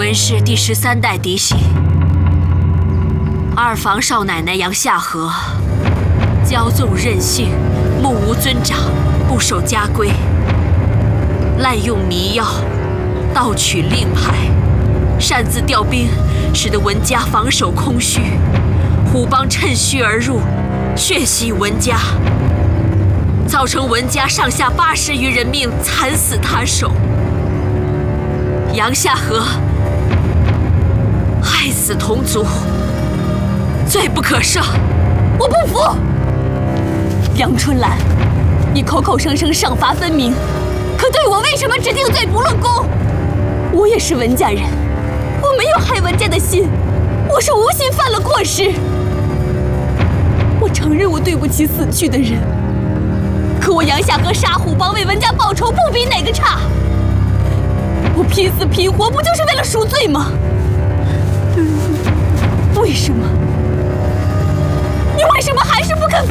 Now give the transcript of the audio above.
文氏第13代嫡系，二房少奶奶杨夏荷，骄纵任性，目无尊长，不守家规，滥用迷药，盗取令牌，擅自调兵，使得文家防守空虚，虎帮趁虚而入，血洗文家，造成文家上下80余人命惨死他手。杨夏荷害死同族，罪不可赦。 我不服！杨春兰，你口口声声赏罚分明，可对我为什么只定罪不论功？我也是文家人，我没有害文家的心，我是无心犯了过失。我承认我对不起死去的人，可我杨夏荷杀虎帮为文家报仇，不比哪个差。我拼死拼活，不就是为了赎罪吗？